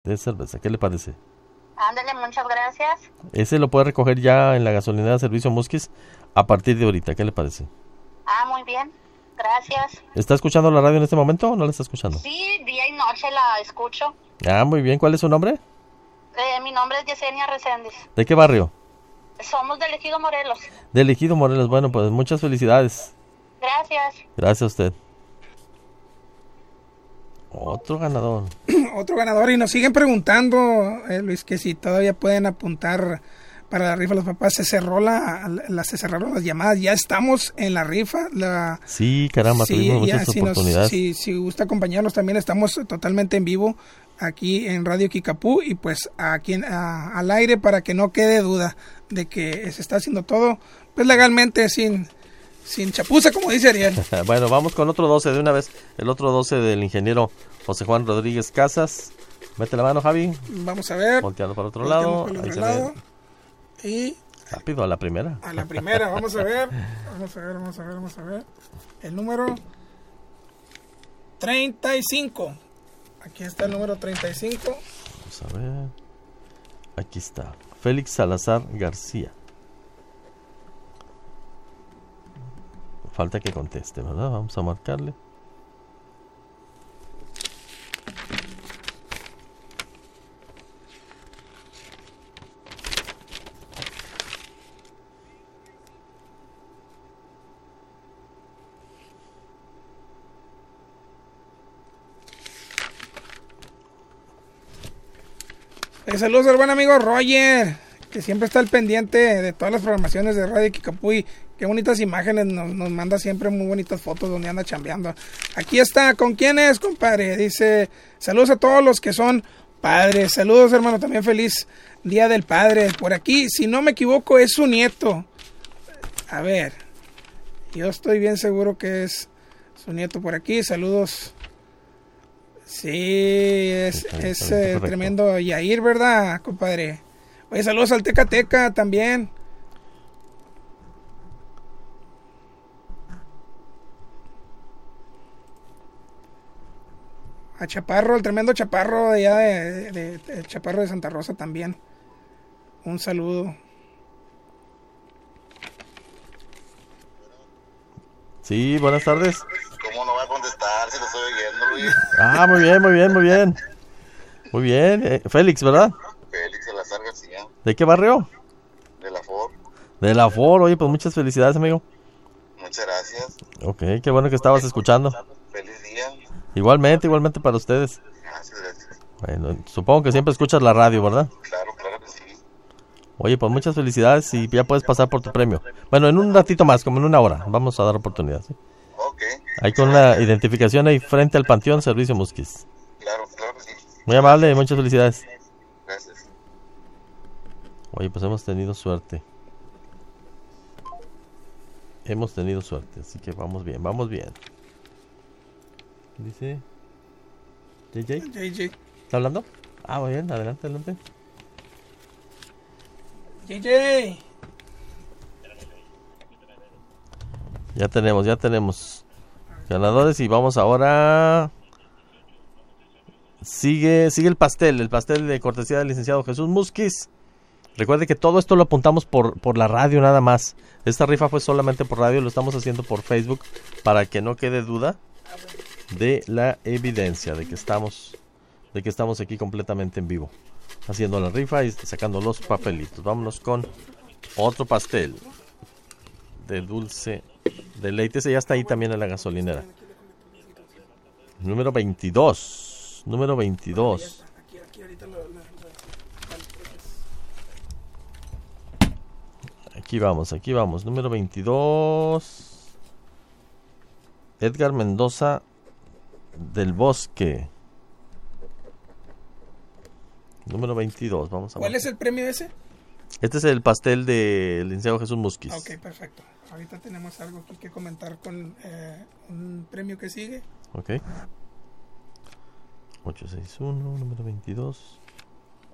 de cerveza. ¿Qué le parece? Ándale, muchas gracias. Ese lo puede recoger ya en la gasolinera Servicio Musquis a partir de ahorita. ¿Qué le parece? Muy bien. Gracias. ¿Está escuchando la radio en este momento o no la está escuchando? Sí, día y noche la escucho. Muy bien. ¿Cuál es su nombre? Mi nombre es Yesenia Reséndiz. ¿De qué barrio? Somos del Ejido Morelos. De Ejido Morelos. Bueno, pues muchas felicidades. Gracias. Gracias a usted. Otro ganador. Otro ganador. Y nos siguen preguntando, Luis, que si todavía pueden apuntar para la rifa. Los papás se cerraron las llamadas. Ya estamos en la rifa. Sí, caramba, tuvimos muchas oportunidades. Si gusta acompañarnos, también estamos totalmente en vivo aquí en Radio Kikapú y pues aquí al aire, para que no quede duda de que se está haciendo todo pues legalmente, sin chapuza, como dice Ariel. Bueno, vamos con otro 12 de una vez. El otro 12 del ingeniero José Juan Rodríguez Casas. Mete la mano, Javi. Vamos a ver. Volteando para otro lado. Ahí se ve. Y rápido, a la primera. A la primera, vamos a ver. Vamos a ver. El número 35. Aquí está el número 35. Vamos a ver. Aquí está. Félix Salazar García. Falta que conteste, ¿verdad? Vamos a marcarle. Saludos al buen amigo Roger, que siempre está al pendiente de todas las programaciones de Radio Kikapuy. Qué bonitas imágenes, nos manda siempre muy bonitas fotos donde anda chambeando. Aquí está, ¿con quién es, compadre? Dice, saludos a todos los que son padres. Saludos, hermano, también feliz Día del Padre. Por aquí, si no me equivoco, es su nieto. A ver, yo estoy bien seguro que es su nieto por aquí. Saludos. Sí, es tremendo Yair, ¿verdad, compadre? Oye, saludos al Teca Teca también. A Chaparro, el tremendo Chaparro de allá de Chaparro de Santa Rosa también. Un saludo. Sí, buenas tardes. ¿Cómo no va a contestar si lo estoy oyendo, Luis? Muy bien. Félix, ¿verdad? Félix Salazar García. ¿De qué barrio? De la Ford. De la Ford. Oye, pues muchas felicidades, amigo. Muchas gracias. Ok, qué bueno que estabas escuchando. Feliz día. Igualmente para ustedes. Gracias. Bueno, supongo que siempre escuchas la radio, ¿verdad? Claro que sí. Oye, pues muchas felicidades y ya puedes pasar por tu premio. Bueno, en un ratito más, como en una hora, vamos a dar oportunidad, ¿sí? Ok. Ahí con la identificación ahí frente al Panteón Servicio Musquis. Claro que sí. Muy amable, muchas felicidades. Gracias. Oye, pues hemos tenido suerte. Así que vamos bien. Dice JJ. ¿Está hablando? Muy bien, adelante. JJ. Ya tenemos ganadores y vamos ahora. Sigue el pastel de cortesía del licenciado Jesús Musquiz. Recuerde que todo esto lo apuntamos por la radio nada más. Esta rifa fue solamente por radio, lo estamos haciendo por Facebook para que no quede duda de la evidencia de que estamos aquí completamente en vivo, haciendo la rifa y sacando los papelitos. Vámonos con otro pastel de dulce de leite. Ese ya está ahí también en la gasolinera. Número 22. Aquí vamos. Número 22. Edgar Mendoza del Bosque. Número 22. Vamos a ver. ¿Cuál es el premio ese? Este es el pastel del licenciado Jesús Musquiz. Ok, perfecto. Ahorita tenemos algo aquí que comentar con un premio que sigue. Ok. 861, número 22.